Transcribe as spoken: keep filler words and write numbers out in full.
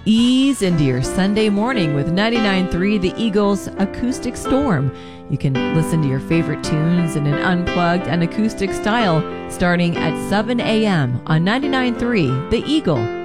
Ease into your Sunday morning with ninety-nine point three The Eagles Acoustic Storm. You can listen to your favorite tunes in an unplugged and acoustic style starting at seven a.m. on ninety-nine point three The Eagle.